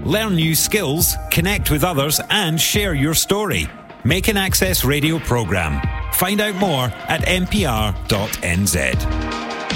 Learn new skills, connect with others and share your story. Make an Access Radio programme. Find out more at mpr.nz.